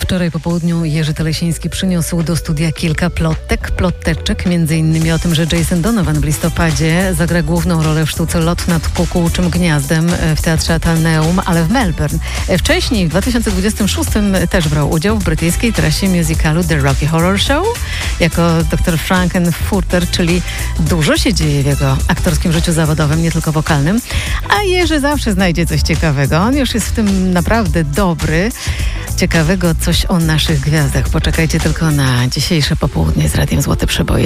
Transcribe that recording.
Wczoraj po południu Jerzy Telesiński przyniósł do studia kilka ploteczek, między innymi o tym, że Jason Donovan w listopadzie zagra główną rolę w sztuce Lot nad kukułczym gniazdem w Teatrze Atheneum, ale w Melbourne. Wcześniej, w 2026 też brał udział w brytyjskiej trasie musicalu The Rocky Horror Show jako dr Frankenfurter, czyli dużo się dzieje w jego aktorskim życiu zawodowym, nie tylko wokalnym. A Jerzy zawsze znajdzie coś ciekawego. On już jest w tym naprawdę dobry. Ciekawego coś o naszych gwiazdach. Poczekajcie tylko na dzisiejsze popołudnie z Radiem Złote Przeboje.